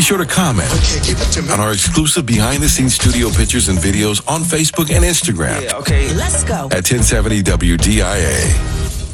sure to comment on our exclusive behind-the-scenes studio pictures and videos on Facebook and Instagram. Yeah, okay. Let's go. At 1070 WDIA.